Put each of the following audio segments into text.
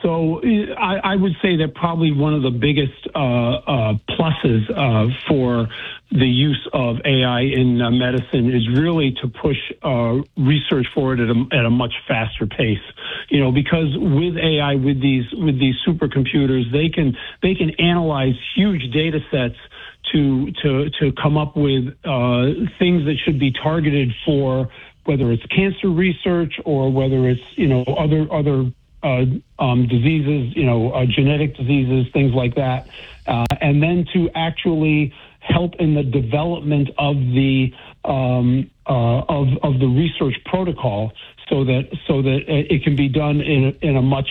So I would say that probably one of the biggest pluses for the use of AI in medicine is really to push research forward at a much faster pace. Because with AI, with these supercomputers, they can analyze huge data sets to come up with things that should be targeted for, whether it's cancer research or whether it's other diseases, genetic diseases, things like that, and then to actually help in the development of the research protocol, so that it can be done in a much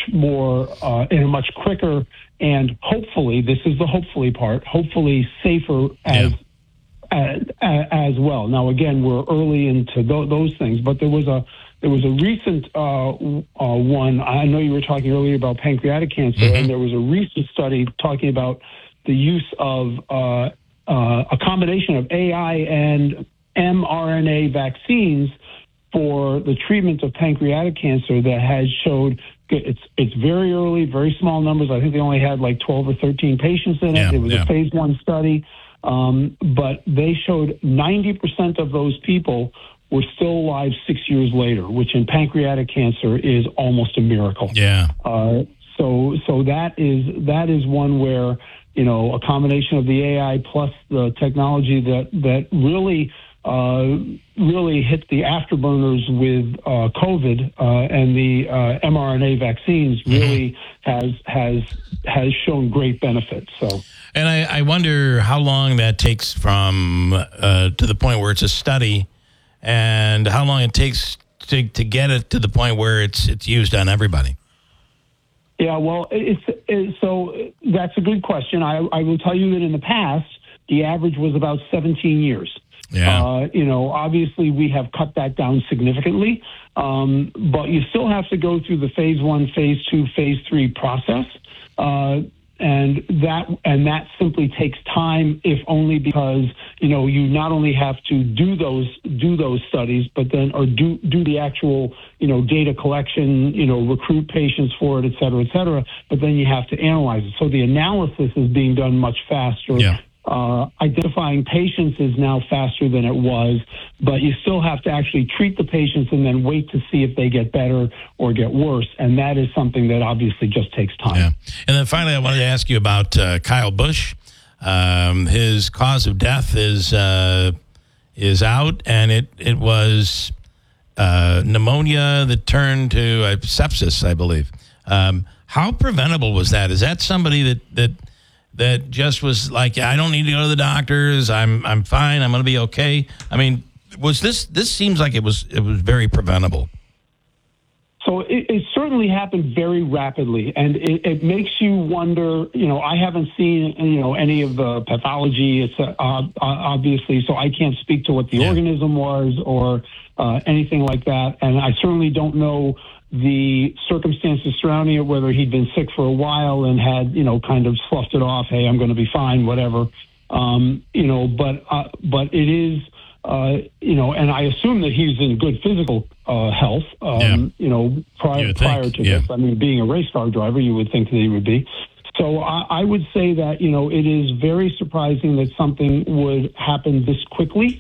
quicker and hopefully, this is the hopefully part, hopefully safer as well. Now, again, we're early into those things, but there was a recent one. I know you were talking earlier about pancreatic cancer, and there was a recent study talking about the use of a combination of AI and mRNA vaccines for the treatment of pancreatic cancer that has showed it's very early, very small numbers. I think they only had like 12 or 13 patients in it. It was a phase 1 study, but they showed 90% of those people were still alive 6 years later, which in pancreatic cancer is almost a miracle. Yeah. So that is one where, a combination of the AI plus the technology that really hit the afterburners with COVID and the mRNA vaccines really has shown great benefits. So, and I wonder how long that takes from to the point where it's a study, and how long it takes to get it to the point where it's used on everybody. Yeah, well, so that's a good question. I will tell you that in the past, the average was about 17 years. Yeah. Obviously we have cut that down significantly, but you still have to go through the phase 1, phase 2, phase 3 process, and that simply takes time, if only because you not only have to do those studies, but then do the actual data collection, recruit patients for it, et cetera, but then you have to analyze it. So the analysis is being done much faster. Yeah. Identifying patients is now faster than it was, but you still have to actually treat the patients and then wait to see if they get better or get worse, and that is something that obviously just takes time. Yeah. And then finally, I wanted to ask you about Kyle Busch. His cause of death is out, and it was pneumonia that turned to sepsis, I believe. How preventable was that? Is that somebody that just was like, I don't need to go to the doctors. I'm fine. I'm going to be okay. I mean, was this seems like it was very preventable. So it certainly happened very rapidly, and it makes you wonder. I haven't seen any of the pathology. It's obviously, so I can't speak to what the organism was or anything like that, and I certainly don't know the circumstances surrounding it, whether he'd been sick for a while and had, kind of sloughed it off. Hey, I'm going to be fine, whatever. But it is, and I assume that he's in good physical health, prior to this. I mean, being a race car driver, you would think that he would be. So I would say that, it is very surprising that something would happen this quickly.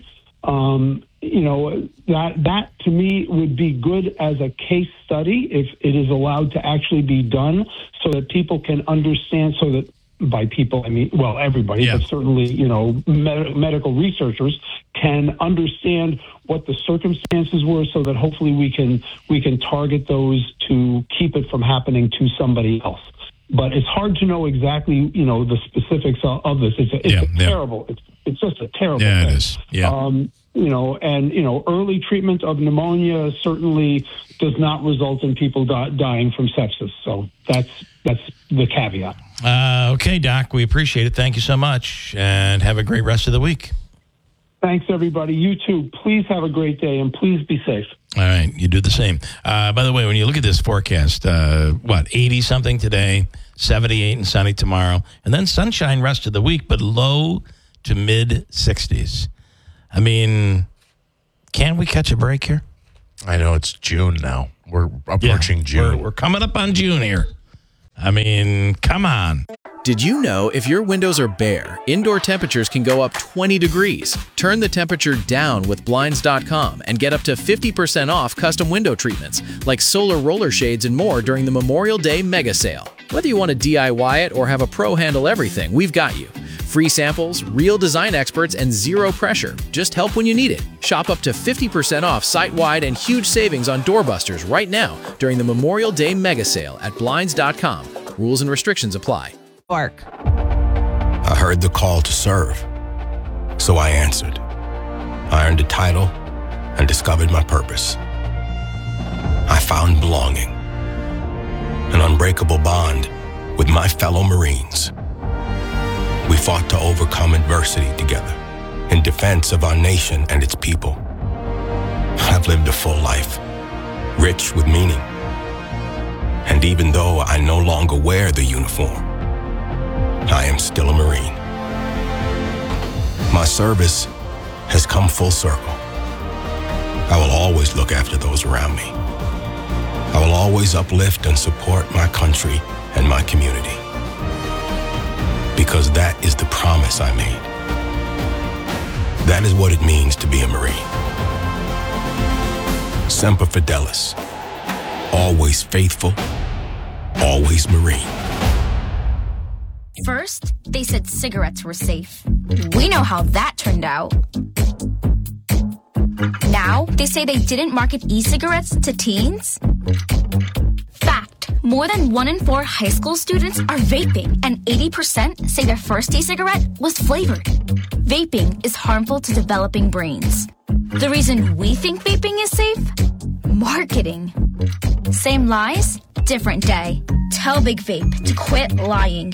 That to me would be good as a case study if it is allowed to actually be done, so that people can understand, so that by people, I mean, well, everybody, but certainly, medical researchers can understand what the circumstances were, so that hopefully we can target those to keep it from happening to somebody else. But it's hard to know exactly, the specifics of this. It's terrible. It's just a terrible thing. It is. Yeah. Early treatment of pneumonia certainly does not result in people dying from sepsis. So that's the caveat. Okay, Doc, we appreciate it. Thank you so much, and have a great rest of the week. Thanks, everybody. You too. Please have a great day, and please be safe. All right, you do the same. By the way, when you look at this forecast, 80-something today, 78 and sunny tomorrow, and then sunshine rest of the week, but low to mid-60s. I mean, can we catch a break here? I know it's June now. We're approaching June. We're coming up on June here. I mean, come on. Did you know if your windows are bare, indoor temperatures can go up 20 degrees? Turn the temperature down with Blinds.com and get up to 50% off custom window treatments, like solar roller shades and more during the Memorial Day mega sale. Whether you want to DIY it or have a pro handle everything, we've got you. Free samples, real design experts, and zero pressure. Just help when you need it. Shop up to 50% off site-wide and huge savings on doorbusters right now during the Memorial Day mega sale at Blinds.com. Rules and restrictions apply. I heard the call to serve, so I answered. I earned a title and discovered my purpose. I found belonging, an unbreakable bond with my fellow Marines. We fought to overcome adversity together in defense of our nation and its people. I've lived a full life, rich with meaning. And even though I no longer wear the uniform, I am still a Marine. My service has come full circle. I will always look after those around me. I will always uplift and support my country and my community. Because that is the promise I made. That is what it means to be a Marine. Semper Fidelis. Always faithful, always Marine. First, they said cigarettes were safe. We know how that turned out. Now, they say they didn't market e-cigarettes to teens. Fact, more than 1 in 4 high school students are vaping, and 80% say their first e-cigarette was flavored. Vaping is harmful to developing brains. The reason we think vaping is safe? Marketing. Same lies, different day. Tell Big Vape to quit lying.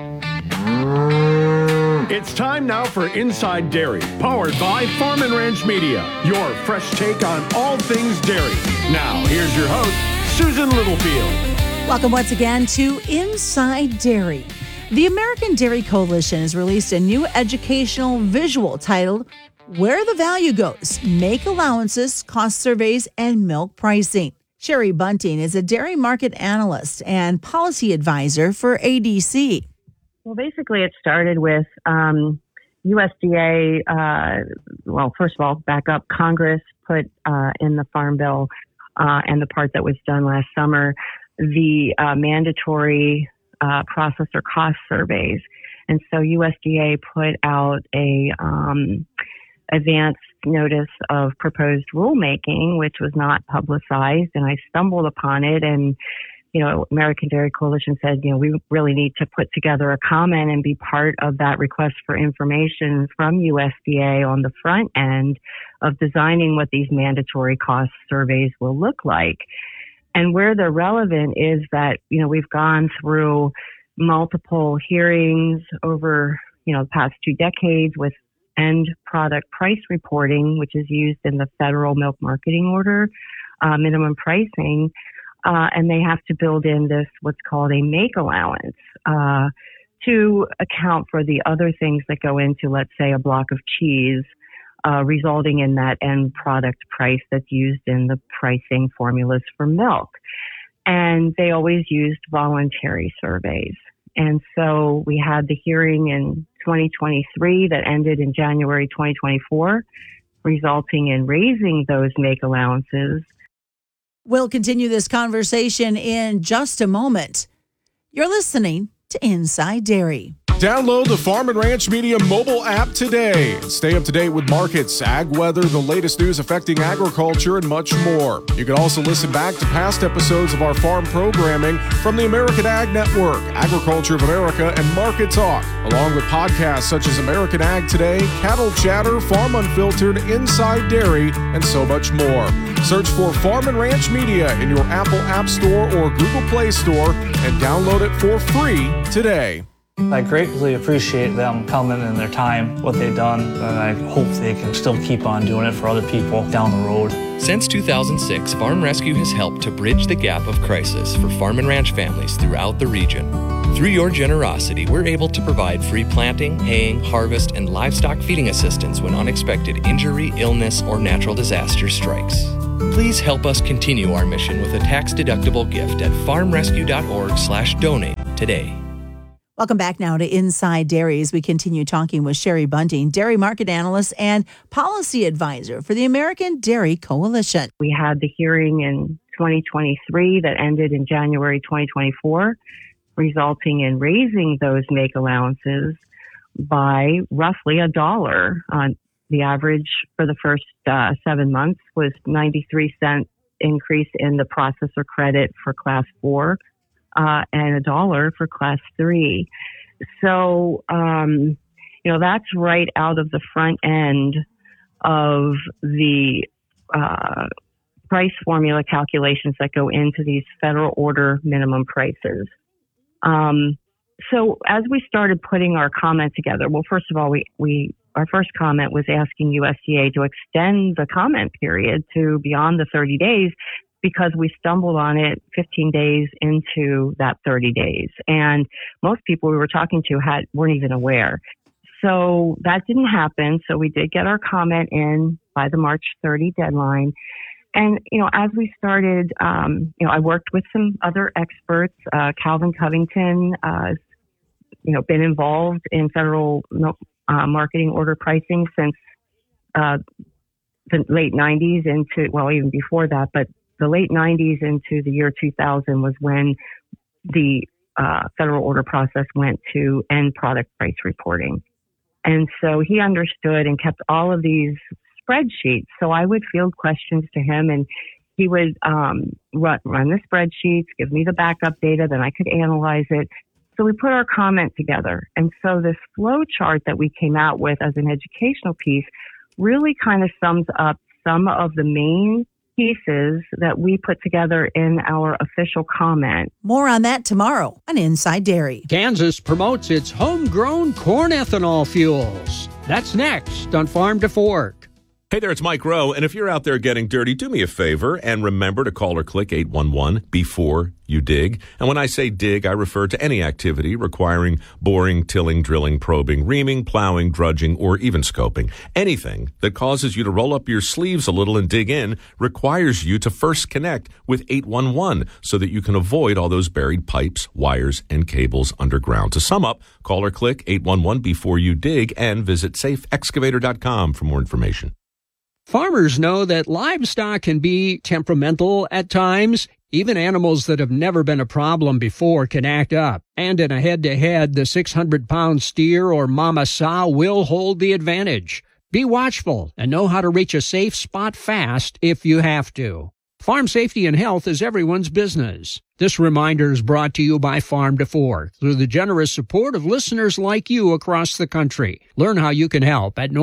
It's time now for Inside Dairy, powered by Farm and Ranch Media, your fresh take on all things dairy. Now, here's your host, Susan Littlefield. Welcome once again to Inside Dairy. The American Dairy Coalition has released a new educational visual titled Where the Value Goes, Make Allowances, Cost Surveys, and Milk Pricing. Sherry Bunting is a dairy market analyst and policy advisor for ADC. Well, basically, it started with USDA. First of all, back up. Congress put in the Farm Bill and the part that was done last summer, the mandatory processor cost surveys. And so USDA put out a advance notice of proposed rulemaking, which was not publicized. And I stumbled upon it, and American Dairy Coalition said, we really need to put together a comment and be part of that request for information from USDA on the front end of designing what these mandatory cost surveys will look like. And where they're relevant is that, we've gone through multiple hearings over, the past 2 decades with end product price reporting, which is used in the federal milk marketing order, minimum pricing. And they have to build in this, what's called a make allowance, to account for the other things that go into, let's say, a block of cheese, resulting in that end product price that's used in the pricing formulas for milk. And they always used voluntary surveys. And so we had the hearing in 2023 that ended in January 2024, resulting in raising those make allowances. We'll continue this conversation in just a moment. You're listening to Inside Dairy. Download the Farm and Ranch Media mobile app today and stay up to date with markets, ag weather, the latest news affecting agriculture, and much more. You can also listen back to past episodes of our farm programming from the American Ag Network, Agriculture of America, and Market Talk, along with podcasts such as American Ag Today, Cattle Chatter, Farm Unfiltered, Inside Dairy, and so much more. Search for Farm and Ranch Media in your Apple App Store or Google Play Store and download it for free today. I greatly appreciate them coming and their time, what they've done, and I hope they can still keep on doing it for other people down the road. Since 2006, Farm Rescue has helped to bridge the gap of crisis for farm and ranch families throughout the region. Through your generosity, we're able to provide free planting, haying, harvest, and livestock feeding assistance when unexpected injury, illness, or natural disaster strikes. Please help us continue our mission with a tax-deductible gift at farmrescue.org/donate today. Welcome back now to Inside Dairy as we continue talking with Sherry Bunting, dairy market analyst and policy advisor for the American Dairy Coalition. We had the hearing in 2023 that ended in January 2024, resulting in raising those make allowances by roughly $1. The average for the first 7 months was 93-cent increase in the processor credit for Class 4. And $1 for Class 3. So, that's right out of the front end of the price formula calculations that go into these federal order minimum prices. So as we started putting our comment together, well, first of all, our first comment was asking USDA to extend the comment period to beyond the 30 days, because we stumbled on it 15 days into that 30 days. And most people we were talking to weren't even aware. So that didn't happen. So we did get our comment in by the March 30 deadline. And, as we started, I worked with some other experts. Calvin Covington has, been involved in federal marketing order pricing since the late 90s even before that, but the late 90s into the year 2000 was when the federal order process went to end product price reporting. And so he understood and kept all of these spreadsheets. So I would field questions to him, and he would run the spreadsheets, give me the backup data, then I could analyze it. So we put our comment together. And so this flow chart that we came out with as an educational piece really kind of sums up some of the main pieces that we put together in our official comment. More on that tomorrow on Inside Dairy. Kansas promotes its homegrown corn ethanol fuels. That's next on Farm to Fork. Hey there, it's Mike Rowe, and if you're out there getting dirty, do me a favor and remember to call or click 811 before you dig. And when I say dig, I refer to any activity requiring boring, tilling, drilling, probing, reaming, plowing, drudging, or even scoping. Anything that causes you to roll up your sleeves a little and dig in requires you to first connect with 811 so that you can avoid all those buried pipes, wires, and cables underground. To sum up, call or click 811 before you dig and visit safeexcavator.com for more information. Farmers know that livestock can be temperamental at times. Even animals that have never been a problem before can act up. And in a head-to-head, the 600-pound steer or mama sow will hold the advantage. Be watchful and know how to reach a safe spot fast if you have to. Farm safety and health is everyone's business. This reminder is brought to you by Farm to Fork through the generous support of listeners like you across the country. Learn how you can help at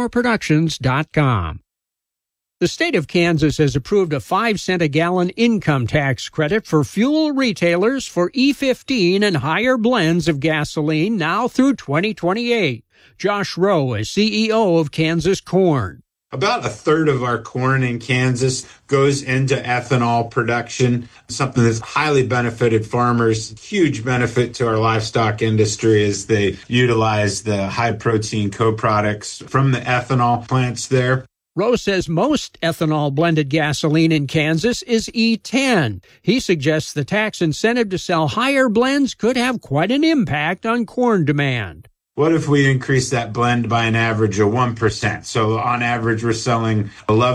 NorthshoreProductions.com. The state of Kansas has approved a 5-cent a gallon income tax credit for fuel retailers for E15 and higher blends of gasoline now through 2028. Josh Rowe is CEO of Kansas Corn. About a third of our corn in Kansas goes into ethanol production, something that's highly benefited farmers. Huge benefit to our livestock industry as they utilize the high-protein co-products from the ethanol plants there. Rowe says most ethanol blended gasoline in Kansas is E10. He suggests the tax incentive to sell higher blends could have quite an impact on corn demand. What if we increase that blend by an average of 1%? So on average, we're selling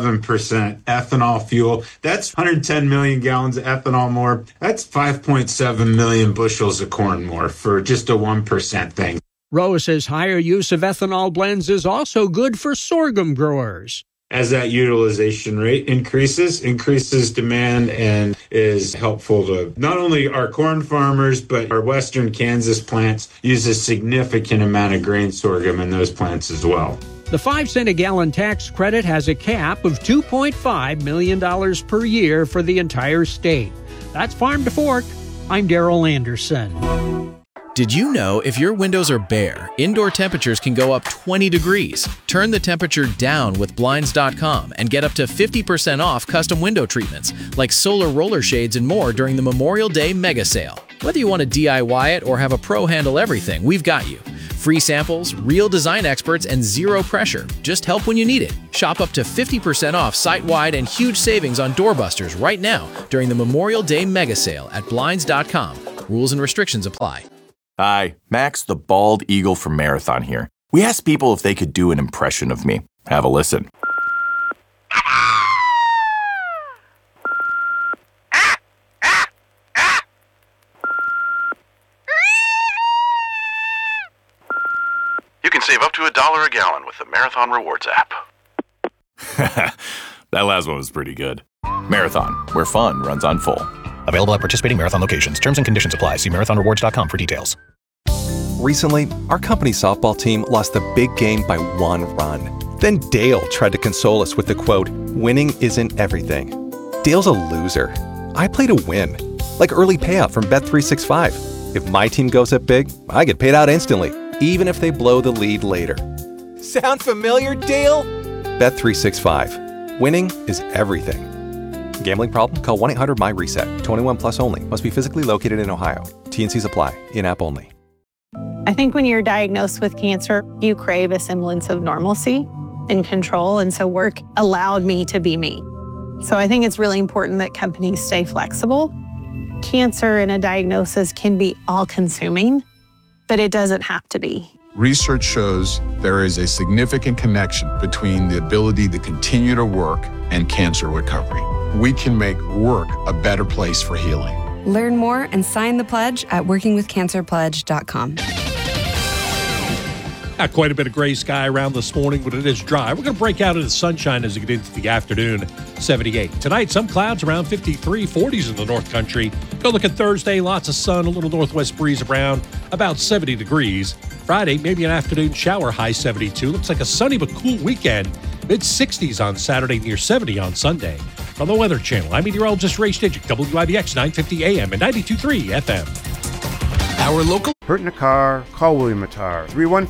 11% ethanol fuel. That's 110 million gallons of ethanol more. That's 5.7 million bushels of corn more for just a 1% thing. Rowe says higher use of ethanol blends is also good for sorghum growers. As that utilization rate increases demand and is helpful to not only our corn farmers, but our western Kansas plants use a significant amount of grain sorghum in those plants as well. The 5-cent a gallon tax credit has a cap of $2.5 million per year for the entire state. That's Farm to Fork. I'm Darrell Anderson. Did you know if your windows are bare, indoor temperatures can go up 20 degrees? Turn the temperature down with Blinds.com and get up to 50% off custom window treatments like solar roller shades and more during the Memorial Day mega sale. Whether you want to DIY it or have a pro handle everything, we've got you. Free samples, real design experts, and zero pressure. Just help when you need it. Shop up to 50% off site-wide and huge savings on doorbusters right now during the Memorial Day mega sale at Blinds.com. Rules and restrictions apply. Hi, Max the Bald Eagle from Marathon here. We asked people if they could do an impression of me. Have a listen. You can save up to $1 a gallon with the Marathon Rewards app. That last one was pretty good. Marathon, where fun runs on full. Available at participating Marathon locations. Terms and conditions apply. See marathonrewards.com for details. Recently, our company softball team lost the big game by 1 run. Then Dale tried to console us with the quote, "Winning isn't everything." Dale's a loser. I play to win. Like early payout from Bet365. If my team goes up big, I get paid out instantly, even if they blow the lead later. Sound familiar, Dale? Bet365. Winning is everything. Gambling problem? Call 1-800-MY-RESET. 21 plus only. Must be physically located in Ohio. T&Cs apply. In-app only. I think when you're diagnosed with cancer, you crave a semblance of normalcy and control. And so work allowed me to be me. So I think it's really important that companies stay flexible. Cancer and a diagnosis can be all-consuming, but it doesn't have to be. Research shows there is a significant connection between the ability to continue to work and cancer recovery. We can make work a better place for healing. Learn more and sign the pledge at workingwithcancerpledge.com. Quite a bit of gray sky around this morning, but it is dry. We're going to break out into sunshine as we get into the afternoon, 78. Tonight, some clouds around 53, 40s in the North Country. Go look at Thursday, lots of sun, a little northwest breeze around, about 70 degrees. Friday, maybe an afternoon shower, high 72. Looks like a sunny but cool weekend. Mid-60s on Saturday, near 70 on Sunday. From the Weather Channel, I'm meteorologist Ray Stidgick, WIBX 950 AM and 92.3 FM. Our local... Hurt in a car? Call William Matar.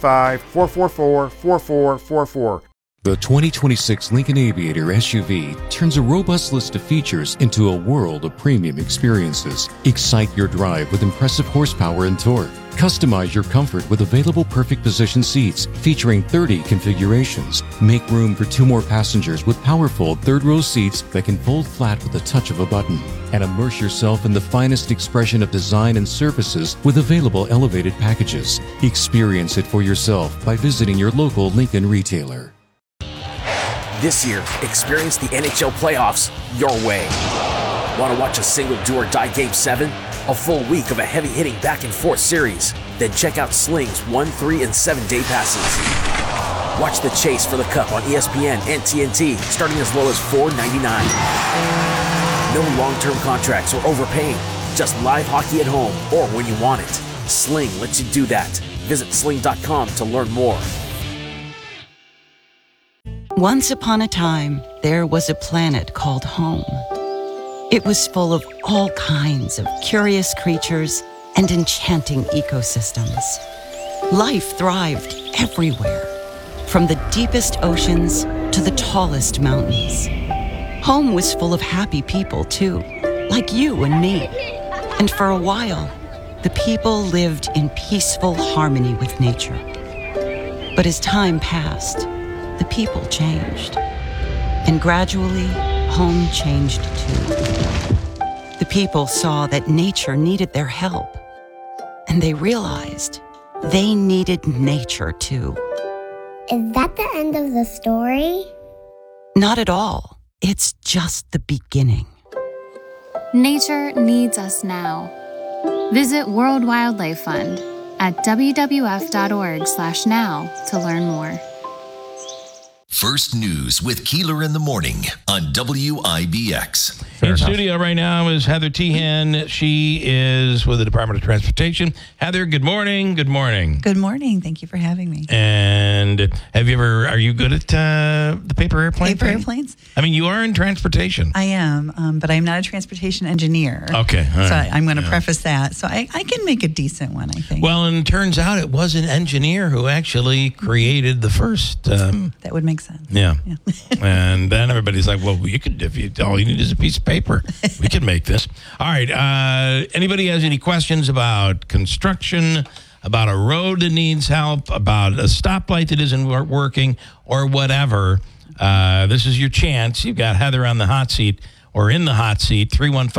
315-444-4444. The 2026 Lincoln Aviator SUV turns a robust list of features into a world of premium experiences. Excite your drive with impressive horsepower and torque. Customize your comfort with available perfect position seats featuring 30 configurations. Make room for 2 more passengers with powerful third-row seats that can fold flat with the touch of a button. And immerse yourself in the finest expression of design and services with available elevated packages. Experience it for yourself by visiting your local Lincoln retailer. This year, experience the NHL playoffs your way. Want to watch a single do-or-die Game 7? A full week of a heavy-hitting back-and-forth series? Then check out Sling's 1, 3, and 7-day passes. Watch the chase for the Cup on ESPN and TNT, starting as low as $4.99. No long-term contracts or overpaying. Just live hockey at home or when you want it. Sling lets you do that. Visit sling.com to learn more. Once upon a time, there was a planet called home. It was full of all kinds of curious creatures and enchanting ecosystems. Life thrived everywhere, from the deepest oceans to the tallest mountains. Home was full of happy people, too, like you and me. And for a while, the people lived in peaceful harmony with nature. But as time passed, the people changed. And gradually, home changed too. The people saw that nature needed their help. And they realized they needed nature too. Is that the end of the story? Not at all. It's just the beginning. Nature needs us now. Visit World Wildlife Fund at wwf.org/now to learn more. First News with Keeler in the Morning on WIBX. In studio right now is Heather Tehan. She is with the Department of Transportation. Heather, good morning. Good morning. Good morning. Thank you for having me. And are you good at the paper airplane Paper thing? airplanes? I mean, you are in transportation. I am, but I'm not a transportation engineer. Okay. All so right. I'm going to preface that. So I can make a decent one, I think. Well, and it turns out it was an engineer who actually created the first. That would make sense. Yeah. And then everybody's like, well, you could, all you need is a piece of paper. We can make this. All right. Anybody has any questions about construction, about a road that needs help, about a stoplight that isn't working, or whatever, this is your chance. You've got Heather on the hot seat or in the hot seat,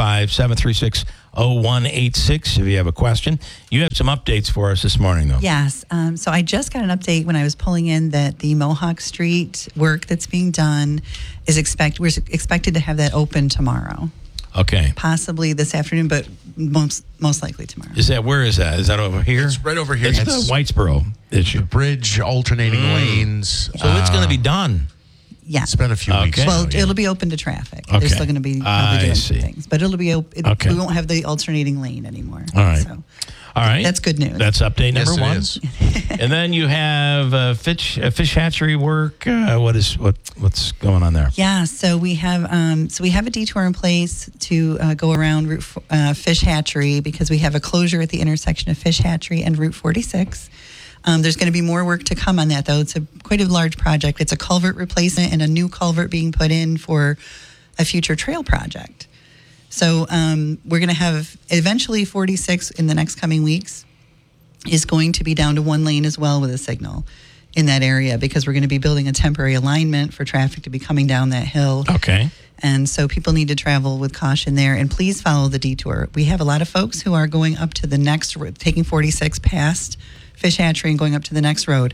315-736-0186 if you have a question. You have some updates for us this morning, though. Yes. So I just got an update when I was pulling in that the Mohawk Street work that's being done is we're expected to have that open tomorrow. Okay. Possibly this afternoon, but most likely tomorrow. Where is that? Is that over here? It's right over here. It's the Whitesboro issue. The bridge, alternating lanes. So it's going to be done. Yeah. It's been a few weeks. Well, now, yeah. it'll be open to traffic. Okay. They're still going to be probably doing some things. But it'll be open. Okay. We won't have the alternating lane anymore. All right. So all right. that's good news. That's update number one. Yes, it is. And then you have fish hatchery work. What's going on there? Yeah, so we have a detour in place to go around Fish Hatchery because we have a closure at the intersection of Fish Hatchery and Route 46. There's going to be more work to come on that, though. It's quite a large project. It's a culvert replacement and a new culvert being put in for a future trail project. So we're going to have eventually 46 in the next coming weeks is going to be down to one lane as well with a signal in that area because we're going to be building a temporary alignment for traffic to be coming down that hill. Okay. And so people need to travel with caution there. And please follow the detour. We have a lot of folks who are going up to the next, taking 46 past Fish Hatchery and going up to the next road.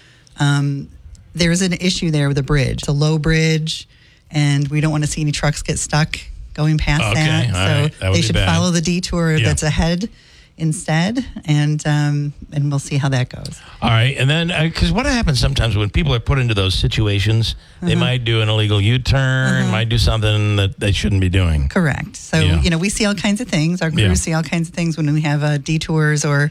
There's an issue there with the bridge. It's a low bridge, and we don't want to see any trucks get stuck going past that. So they should follow the detour that's ahead instead, and we'll see how that goes. All right, and then because what happens sometimes when people are put into those situations, they might do an illegal U-turn, might do something that they shouldn't be doing. Correct. So we see all kinds of things. Our crews see all kinds of things when we have detours or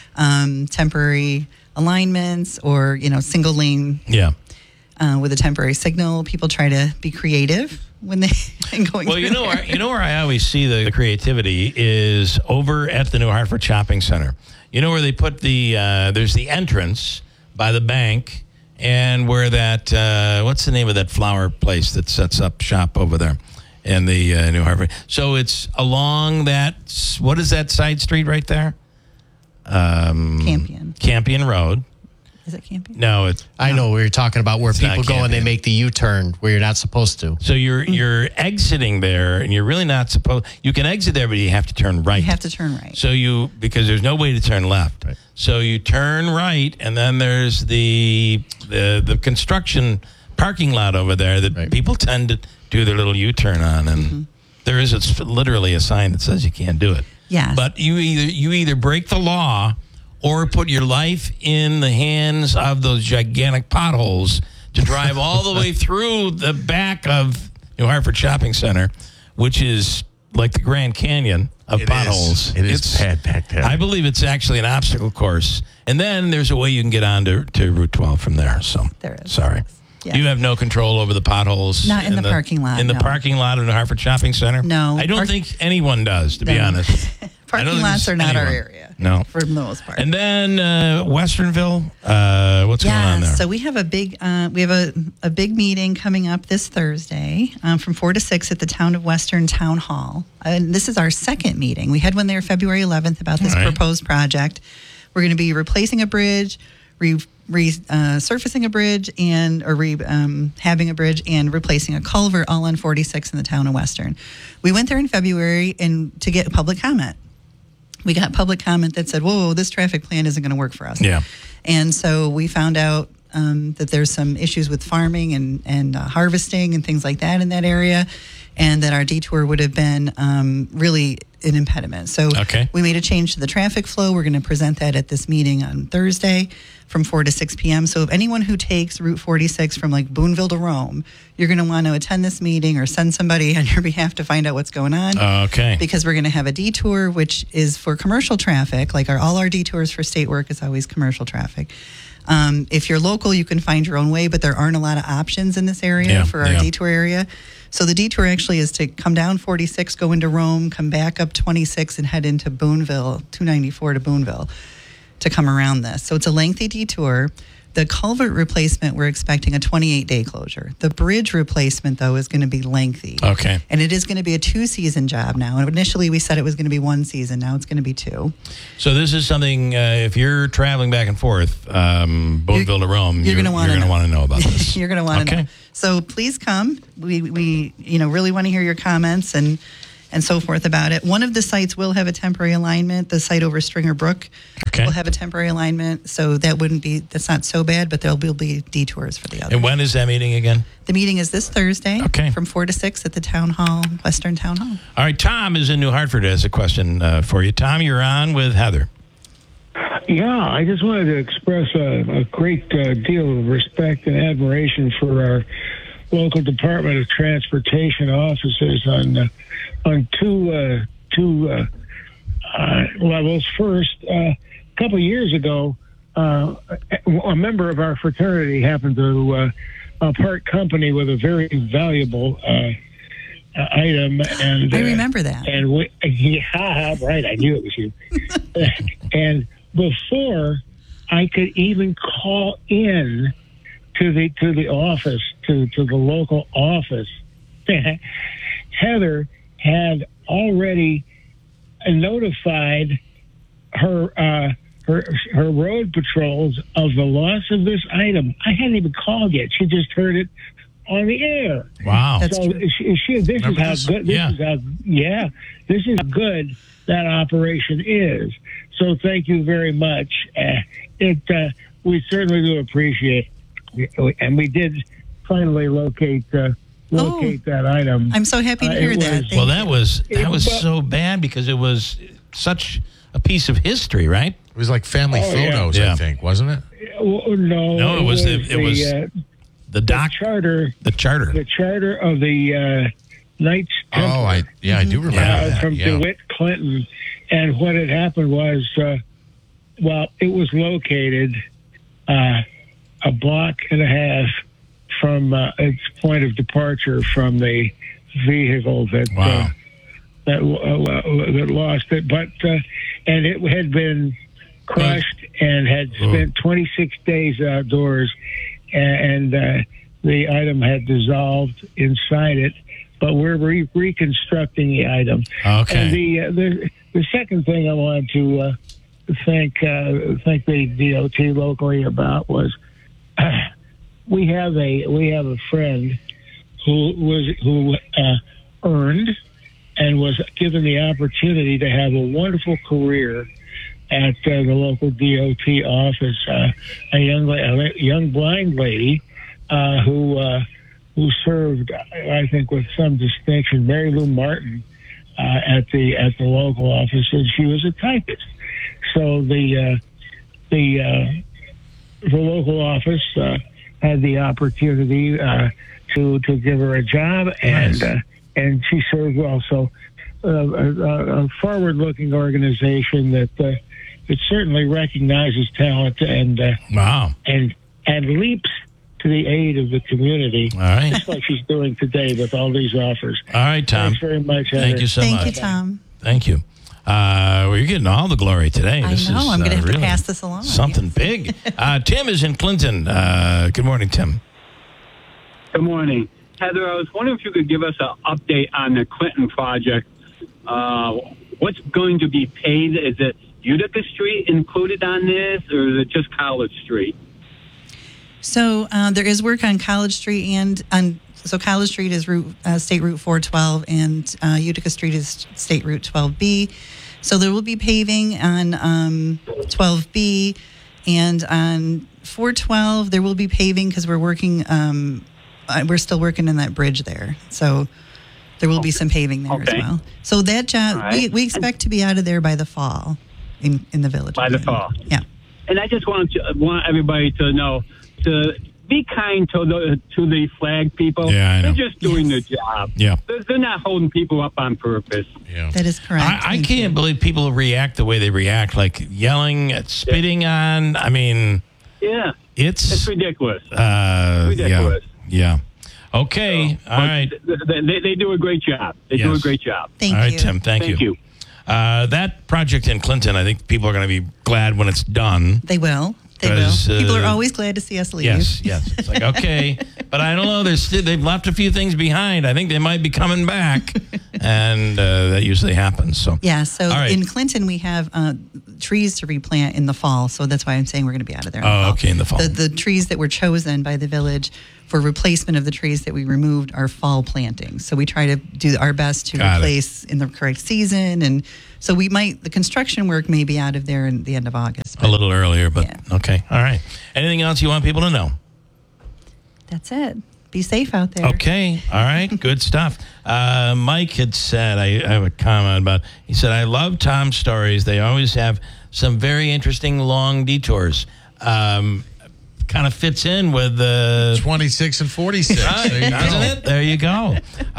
temporary alignments or single lane. With a temporary signal, people try to be creative when they going. Well, you know where I always see the creativity is over at the New Hartford Shopping Center. You know where they put there's the entrance by the bank, and where that what's the name of that flower place that sets up shop over there in the New Hartford? So it's along that. What is that side street right there? Campion Road. Is it Campion? No, I know where you're talking about where people go and they make the U-turn where you're not supposed to. So you're exiting there, and you're really not supposed. You can exit there, but you have to turn right. You have to turn right. So because there's no way to turn left. Right. So you turn right, and then there's the construction parking lot over there that people tend to do their little U-turn on, and there is literally a sign that says you can't do it. Yes. But you either break the law or put your life in the hands of those gigantic potholes to drive all the way through the back of New Hartford Shopping Center, which is like the Grand Canyon of potholes. It is bad back there. I believe it's actually an obstacle course. And then there's a way you can get on to Route 12 from there. So there is. Sorry. Yeah. You have no control over the potholes. Not in the parking lot. In the parking lot of the Hartford Shopping Center? No. I don't think anyone does, to be honest. Parking lots are not our area. No. For the most part. And then Westernville, what's going on there? So we have a big meeting coming up this Thursday from 4 to 6 at the Town of Western Town Hall. And this is our second meeting. We had one there February 11th about this proposed project. We're going to be replacing a bridge, resurfacing a bridge, and having a bridge and replacing a culvert all on 46 in the town of Western. We went there in February to get public comment. We got public comment that said, whoa, this traffic plan isn't going to work for us. Yeah. And so we found out that there's some issues with farming and harvesting and things like that in that area, and that our detour would have been really an impediment. So we made a change to the traffic flow. We're going to present that at this meeting on Thursday from 4 to 6 p.m. So if anyone who takes Route 46 from like Boonville to Rome, you're going to want to attend this meeting or send somebody on your behalf to find out what's going on. Okay. Because we're going to have a detour, which is for commercial traffic. Like all our detours for state work is always commercial traffic. If you're local, you can find your own way, but there aren't a lot of options in this area for our detour area. So the detour actually is to come down 46, go into Rome, come back up 26, and head into Boonville, 294 to Boonville, to come around this. So it's a lengthy detour. The culvert replacement, we're expecting a 28-day closure. The bridge replacement, though, is going to be lengthy. Okay. And it is going to be a 2-season job now. And initially, we said it was going to be 1 season. Now it's going to be 2. So this is something, if you're traveling back and forth, Boonville to Rome, you're going to want to know about this. You're going to want to know. So please come. We really want to hear your comments and so forth about it. One of the sites will have a temporary alignment. The site over Stringer Brook will have a temporary alignment. So that's not so bad, but there will be detours for the others. And when is that meeting again? The meeting is this Thursday from 4 to 6 at the Town Hall, Western Town Hall. All right, Tom is in New Hartford, has a question for you. Tom, you're on with Heather. Yeah, I just wanted to express a great deal of respect and admiration for our local Department of Transportation officers on two levels. First, a couple of years ago, a member of our fraternity happened to part company with a very valuable item, and I remember that. And right, I knew it was you. And before I could even call in to the office, to the local office, Heather had already notified her road patrols of the loss of this item. I hadn't even called yet. She just heard it on the air. Wow. So this is how good. This is how good that operation is. So thank you very much. We certainly do appreciate it. And we did finally locate that item. I'm so happy to hear that. That was so bad because it was such a piece of history, right? It was like family photos, I think, wasn't it? No, it was the charter. The charter. The charter of the Knights Templar. Oh, I do remember that. From DeWitt Clinton. And what had happened was, it was located a block and a half from its point of departure from the vehicle that lost it. But and it had been crushed and had spent 26 days outdoors, and the item had dissolved inside it. But we're reconstructing the item. Okay. And the second thing I wanted to thank the DOT locally about was we have a friend who earned and was given the opportunity to have a wonderful career at the local DOT office. A young blind lady who served, I think, with some distinction, Mary Lou Martin, at the local office, and she was a typist. So the local office had the opportunity to give her a job, and she served well. So a forward-looking organization that it certainly recognizes talent and leaps to the aid of the community, just like she's doing today with all these offers. All right, Tom. Thanks very much, Heather. Thank you so much. Thank you, Tom. Thank you. Well, you're getting all the glory today. I know. I'm going to have to pass this along. Something big. Tim is in Clinton. Good morning, Tim. Good morning. Heather, I was wondering if you could give us an update on the Clinton project. What's going to be paid? Is it Utica Street included on this, or is it just College Street? So there is work on College Street so College Street is State Route 412, and Utica Street is State Route 12B. So there will be paving on 12B, and on 412 there will be paving because we're working. We're still working on that bridge there. So There will be some paving there as well. So that job, right. we expect to be out of there by the fall in the village. By the fall. Yeah. And I just want everybody to know to be kind to the flag people. Yeah, I know. They're just doing their job. Yeah. They're not holding people up on purpose. Yeah. That is correct. I can't believe people react the way they react, like yelling, spitting on. I mean, yeah, it's ridiculous. Ridiculous. Yeah. Okay. All right. They do a great job. They do a great job. Thank you. All right, you. Tim. Thank you. That project in Clinton, I think people are going to be glad when it's done. They will. People are always glad to see us leave. Yes. It's like, okay. But I don't know. They've left a few things behind. I think they might be coming back. And that usually happens. So yeah. So right. in Clinton, we have trees to replant in the fall. So that's why I'm saying we're going to be out of there. Okay, in the fall. The trees that were chosen by the village for replacement of the trees that we removed are fall plantings. So we try to do our best to replace in the correct season. And so the construction work may be out of there in the end of August. A little earlier, but okay. All right. Anything else you want people to know? That's it. Be safe out there. Okay. All right. Good stuff. Mike had said, I have a comment about, he said, I love Tom's stories. They always have some very interesting long detours. Kind of fits in with the 26 and 46. Doesn't it? There you go.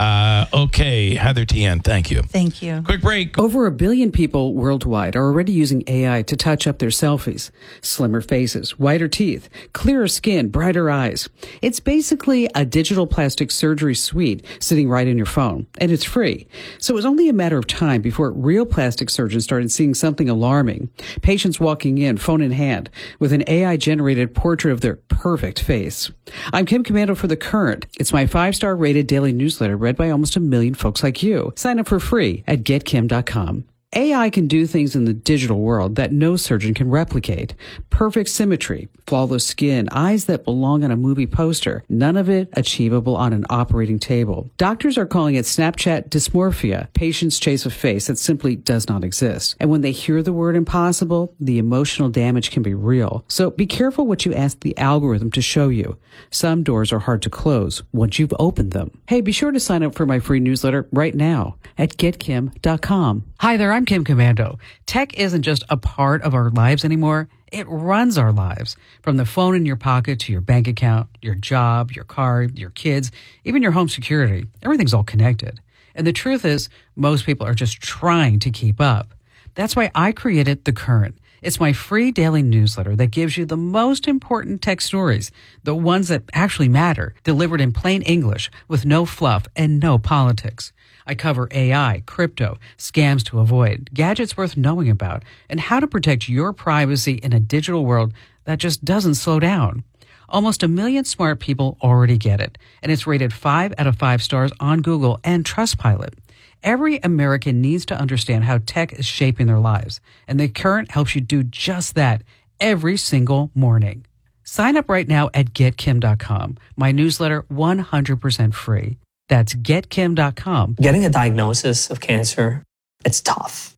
Okay, Heather Tien, thank you. Thank you. Quick break. Over 1 billion people worldwide are already using AI to touch up their selfies. Slimmer faces, whiter teeth, clearer skin, brighter eyes. It's basically a digital plastic surgery suite sitting right in your phone, and it's free. So it was only a matter of time before real plastic surgeons started seeing something alarming. Patients walking in, phone in hand, with an AI-generated portrait of their perfect face. I'm Kim Commando for The Current. It's my 5-star rated daily newsletter read by almost 1 million folks like you. Sign up for free at getkim.com. AI can do things in the digital world that no surgeon can replicate. Perfect symmetry, flawless skin, eyes that belong on a movie poster. None of it achievable on an operating table. Doctors are calling it Snapchat dysmorphia. Patients chase a face that simply does not exist. And when they hear the word impossible, the emotional damage can be real. So be careful what you ask the algorithm to show you. Some doors are hard to close once you've opened them. Hey, be sure to sign up for my free newsletter right now at getkim.com. Hi there, I'm Kim Commando. Tech isn't just a part of our lives anymore. It runs our lives. From the phone in your pocket to your bank account, your job, your car, your kids, even your home security. Everything's all connected. And the truth is, most people are just trying to keep up. That's why I created The Current. It's my free daily newsletter that gives you the most important tech stories, the ones that actually matter, delivered in plain English with no fluff and no politics. I cover AI, crypto, scams to avoid, gadgets worth knowing about, and how to protect your privacy in a digital world that just doesn't slow down. Almost 1 million smart people already get it, and it's rated 5 out of 5 stars on Google and Trustpilot. Every American needs to understand how tech is shaping their lives, and The Current helps you do just that every single morning. Sign up right now at getkim.com. My newsletter 100% free. That's getkim.com. Getting a diagnosis of cancer, it's tough.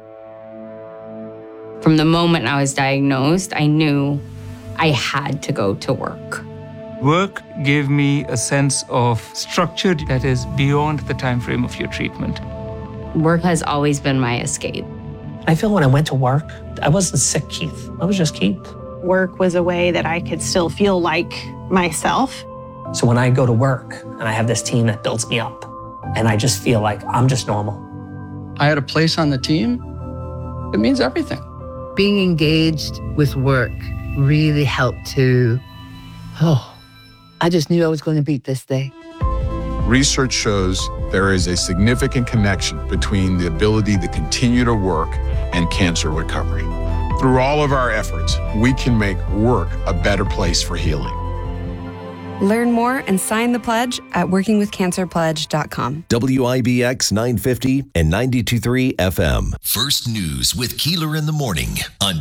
From the moment I was diagnosed, I knew I had to go to work. Work gave me a sense of structure that is beyond the time frame of your treatment. Work has always been my escape. I feel when I went to work, I wasn't sick, Keith. I was just Keith. Work was a way that I could still feel like myself. So when I go to work and I have this team that builds me up, and I just feel like I'm just normal. I had a place on the team. It means everything. Being engaged with work really helped to, I just knew I was going to beat this day. Research shows there is a significant connection between the ability to continue to work and cancer recovery. Through all of our efforts, we can make work a better place for healing. Learn more and sign the pledge at workingwithcancerpledge.com. WIBX 950 and 92.3 FM. First News with Keeler in the Morning on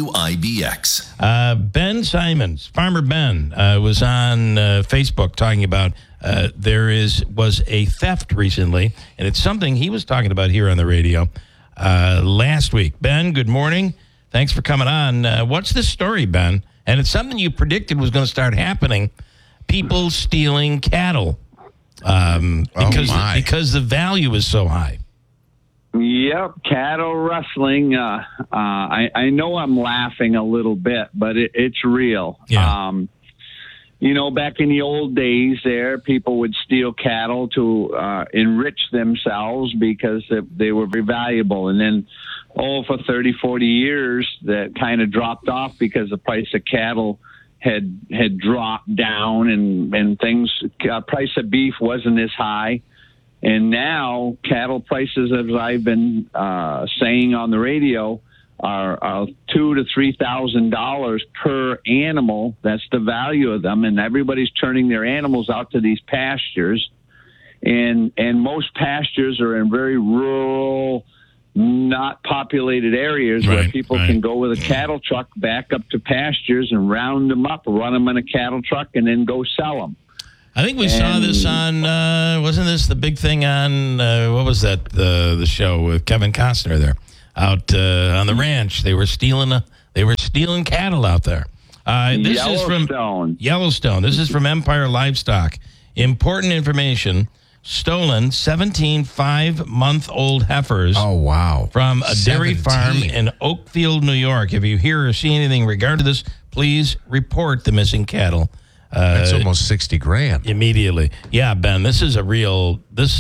WIBX. Ben Simons, Farmer Ben, was on Facebook talking about there was a theft recently, and it's something he was talking about here on the radio last week. Ben, good morning. Thanks for coming on. What's the story, Ben? And it's something you predicted was going to start happening. People stealing cattle. because the value is so high. Yep, cattle rustling. I know I'm laughing a little bit, but it's real. Yeah. Back in the old days there, people would steal cattle to enrich themselves because they were very valuable. And then, for 30, 40 years, that kind of dropped off because the price of cattle had dropped down and things, price of beef wasn't as high. And now cattle prices, as I've been saying on the radio, are $2,000 to $3,000 per animal. That's the value of them, and everybody's turning their animals out to these pastures. And most pastures are in very rural, not populated areas where people can go with a cattle truck back up to pastures and round them up, run them in a cattle truck, and then go sell them. I think we saw this on, wasn't this the big thing on, what was that, the show with Kevin Costner there, out on the ranch. They were stealing cattle out there. This is from Yellowstone. This is from Empire Livestock. Important information. Stolen 17 5-month-old heifers. Oh, wow. From a dairy farm in Oakfield, New York. If you hear or see anything regarding this, please report the missing cattle. That's almost $60,000 immediately. Yeah, Ben, this is a real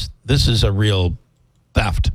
theft.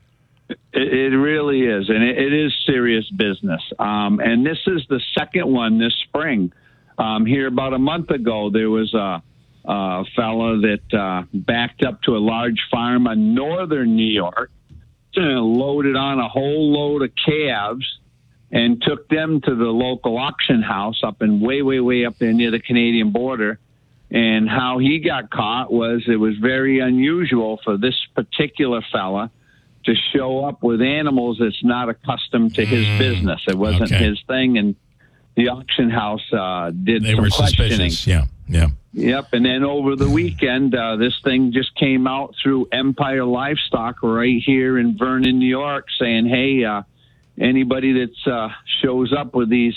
It really is, and it is serious business. And this is the second one this spring. Here about a month ago, there was a fella that backed up to a large farm in northern New York, loaded on a whole load of calves, and took them to the local auction house up in way up there near the Canadian border. And how he got caught was it was very unusual for this particular fella to show up with animals that's not accustomed to his business. It wasn't his thing, and the auction house did some questioning. Suspicious. Yeah. Yep, and then over the weekend, this thing just came out through Empire Livestock right here in Vernon, New York, saying, hey, anybody that shows up with these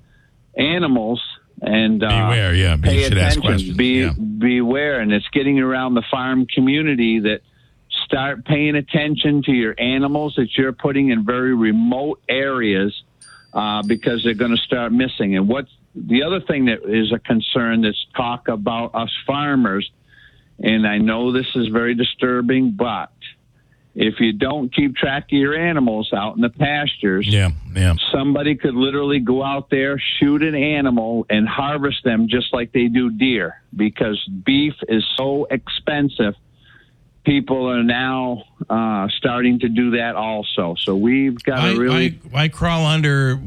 animals and beware, pay should ask attention, questions. Beware, and it's getting around the farm community that start paying attention to your animals that you're putting in very remote areas because they're going to start missing. And what's the other thing that is a concern that's talk about us farmers, and I know this is very disturbing, but if you don't keep track of your animals out in the pastures, somebody could literally go out there, shoot an animal, and harvest them just like they do deer because beef is so expensive. People are now starting to do that also. So we've got to really... Why crawl under...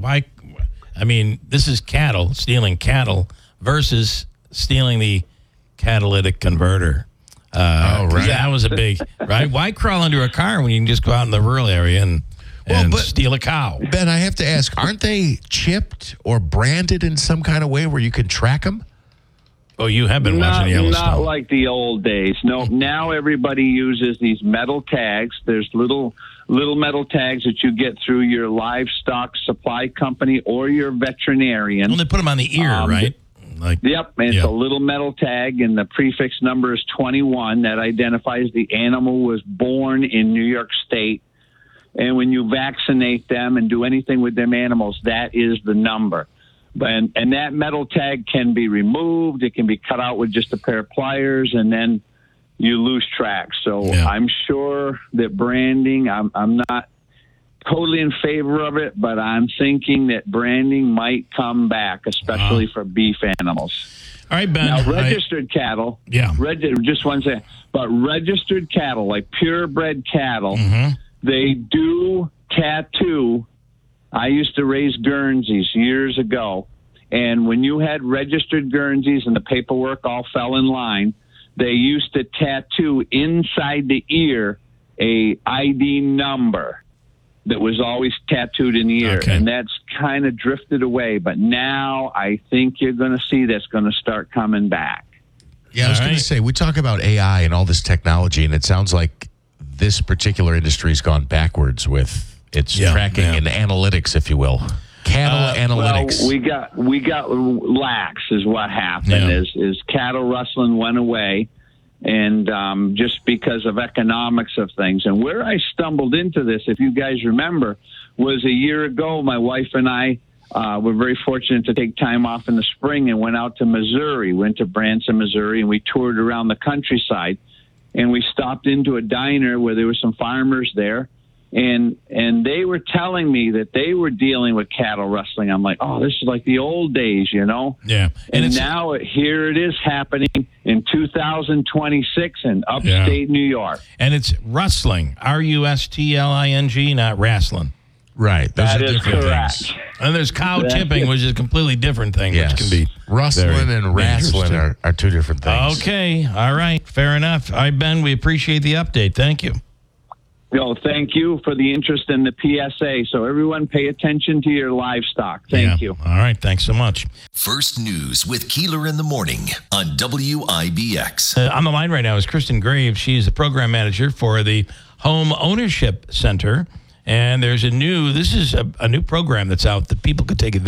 I mean, this is stealing cattle versus stealing the catalytic converter. Right. That was a big... right? Why crawl under a car when you can just go out in the rural area and steal a cow? Ben, I have to ask, aren't they chipped or branded in some kind of way where you can track them? Oh, you have been watching Yellowstone. Not like the old days. No, now everybody uses these metal tags. There's little metal tags that you get through your livestock supply company or your veterinarian. Well, they put them on the ear, right? Yep, it's a little metal tag, and the prefix number is 21. That identifies the animal was born in New York State. And when you vaccinate them and do anything with them animals, that is the number. And that metal tag can be removed. It can be cut out with just a pair of pliers, and then you lose track. So I'm sure that branding, I'm not totally in favor of it, but I'm thinking that branding might come back, especially for beef animals. All right, Ben. Now, registered cattle, just one second, but registered cattle, like purebred cattle, they do tattoo. I used to raise Guernseys years ago, and when you had registered Guernseys and the paperwork all fell in line, they used to tattoo inside the ear a ID number that was always tattooed in the ear, and that's kind of drifted away. But now I think you're going to see that's going to start coming back. Yeah, I was going to say, we talk about AI and all this technology, and it sounds like this particular industry has gone backwards with its tracking and analytics, if you will. Cattle analytics. Well, we got lax is what happened. Is cattle rustling went away, and just because of economics of things. And where I stumbled into this, if you guys remember, was a year ago. My wife and I were very fortunate to take time off in the spring and went out to Missouri, went to Branson, Missouri, and we toured around the countryside. And we stopped into a diner where there were some farmers there, and they were telling me that they were dealing with cattle rustling. I'm like, oh, this is like the old days, you know? Yeah. And now here it is happening in 2026 in upstate New York. And it's rustling, R-U-S-T-L-I-N-G, not wrestling. Right. Those That are is different correct. things. And there's cow tipping, which is a completely different thing, which can be rustling and wrestling are two different things. Okay. All right. Fair enough. All right, Ben, we appreciate the update. Thank you. Thank you for the interest in the PSA. So everyone pay attention to your livestock. Thank you. All right. Thanks so much. First News with Keeler in the Morning on WIBX. On the line right now is Kristen Graves. She's the program manager for the Home Ownership Center. And there's this is a new program that's out that people could take advantage of.